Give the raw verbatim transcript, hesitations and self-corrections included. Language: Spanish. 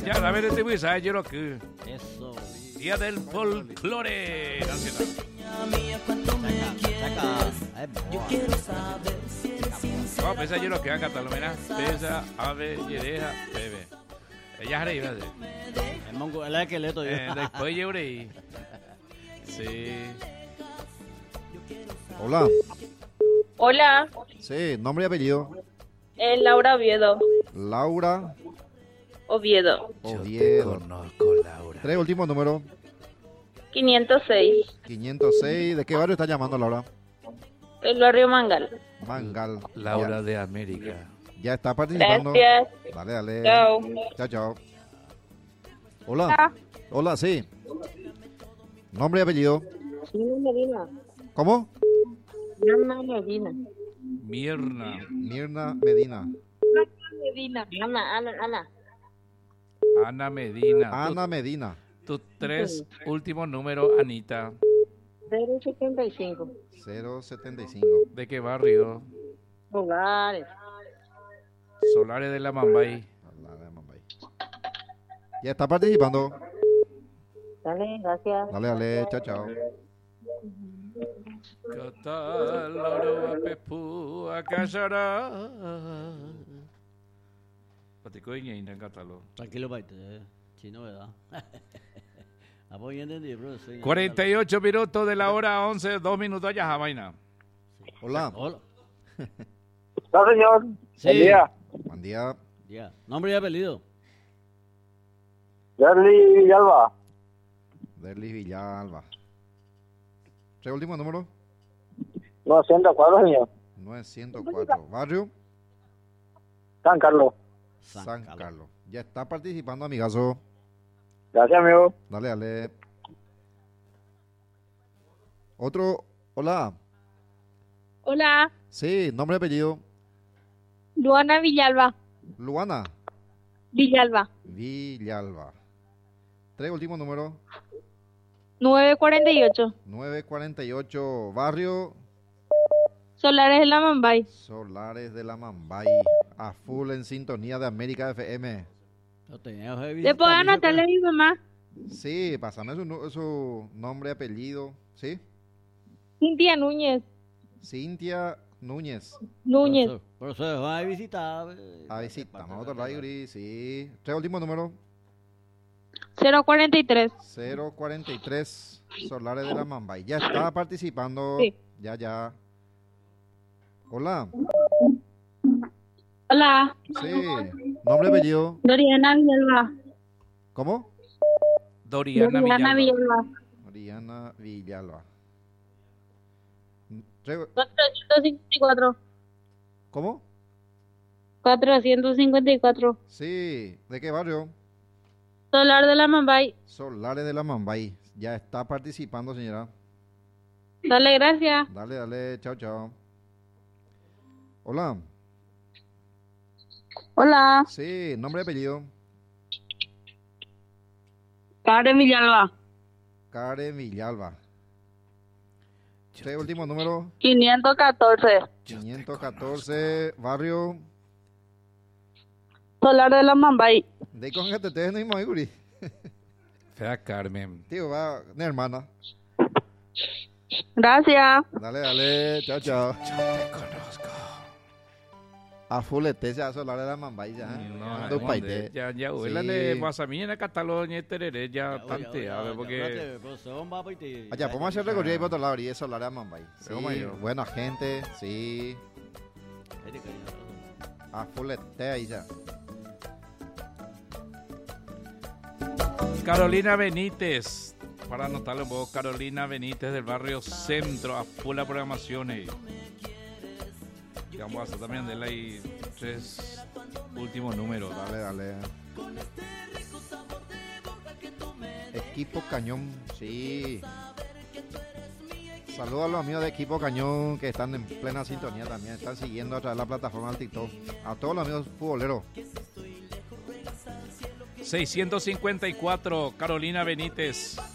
Ya, a ver, este mensaje yo lo que... Eso. Día del folclore nacional. Vamos a pensar yo lo que haga Catalomena. Pesa, ave, yereja, bebe. Ella es arriba de... El mongo, el esqueleto. Eh, después yo ahí. Sí. Hola. Hola, Sí, nombre y apellido. es Laura Oviedo. Laura Oviedo. Oviedo. Conozco Laura. Tres últimos números. quinientos seis. quinientos seis. ¿De qué barrio está llamando, Laura? El barrio Mangal. Mangal. Laura Ya, de América. ya está participando. Gracias. Dale, dale. Chao. Chao, chao. Hola. Hola, sí. Nombre y apellido. Medina. ¿Cómo? Ana Medina. Mirna. Mirna Medina. Medina. Ana, Ana, Ana. Ana Medina. Ana Medina. Tus tres últimos números, Anita. cero setenta y cinco. cero setenta y cinco. ¿De qué barrio? Hogares. Solares de la Mambay. Ya está participando. Dale, gracias. Dale, dale. Chao, chao. Cataloro pepu acallará. Patico y en Catalo. Tranquilo, paite. Chino, ¿verdad? Apoyo entendí, bro. Soy- cuarenta y ocho minutos de la hora once, dos minutos allá, Jamaina. Hola. Hola. No, señor. Sí. Buen día. Buen día. Ya. Nombre y apellido. Charlie Villalba. Derlis Villalba. Tres últimos números. novecientos cuatro, señor. novecientos cuatro. Barrio San Carlos. San San Carlos. Carlos. Ya está participando, amigazo. Gracias, amigo. Dale, dale. Otro. Hola. Hola, Sí, nombre y apellido. Luana Villalba. Luana Villalba. Villalba. Tres últimos números. nueve cuarenta y ocho. nueve cuarenta y ocho. Barrio Solares de la Mambay. Solares de la Mambay. A full en sintonía de América F M. Lo tenía heavy. ¿Le puedo anotarle a mi mamá? Sí, pásame su, nu- su nombre y apellido. ¿Sí? Cintia Núñez. Cintia Núñez. Núñez. Por eso dejó de visitar. eh, A visita. Vamos a otro Guri. Sí. Tres últimos números. cero cuarenta y tres. cero cuarenta y tres. Solares de la Mambay. Ya está participando. Sí. Ya, ya. Hola. Hola, Sí. Nombre y apellido. Doriana Villalba. ¿Cómo? Doriana, Doriana Villalba. Villalba. Oriana Villalba. Tre- cuatrocientos cincuenta y cuatro. ¿Cómo? cuatrocientos cincuenta y cuatro. Sí. ¿De qué barrio? Solar de la Mambay. Solares de la Mambay. Ya está participando, señora. Dale, gracias. Dale, dale. Chao, chao. Hola. Hola, Sí. Nombre y apellido. Karen Villalba. Karen Villalba. Tres últimos números. quinientos catorce. quinientos catorce. Barrio. Solar de la Mambay. De con que te te no hay guri. Fea Carmen. Tío, va, mi hermana. Gracias. Dale, dale. Chao, chao. Yo te conozco. A fulete ya solar de la Mambay ya. ¿eh? No, Ando no, paite. ya, ya, Sí. huélale, Guasamí en Cataluña y Tereré, ya tanteado, porque... Allá, podemos hacer recorrido ahí por otro lado y es solar de la Mambay. Sí, Pero mayor. buena gente, sí. A fulete ahí ya. Carolina Benítez, para anotarle un poco, Carolina Benítez del barrio Centro, a full la programación. Y y vamos a hacer también de ahí tres últimos números. Dale, dale. Equipo Cañón, sí. Saludos a los amigos de Equipo Cañón que están en plena sintonía también. Están siguiendo a través de la plataforma del TikTok. A todos los amigos futboleros. seiscientos cincuenta y cuatro, Carolina Benítez.